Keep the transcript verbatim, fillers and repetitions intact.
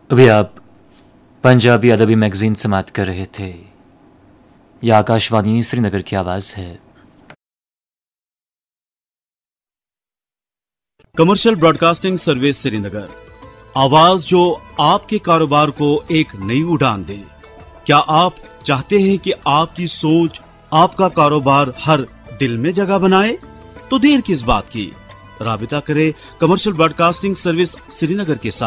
अभी आप पंजाबी अदबी मैगजीन समाप्त कर रहे थे। यह आकाशवाणी श्रीनगर की आवाज है। कमर्शियल ब्रॉडकास्टिंग सर्विस श्रीनगर, आवाज जो आपके कारोबार को एक नई उड़ान दे। क्या आप चाहते हैं कि आपकी सोच आपका कारोबार हर दिल में जगह बनाए? तो देर किस बात की, राबिता करें कमर्शियल ब्रॉडकास्टिंग सर्विस श्रीनगर के साथ।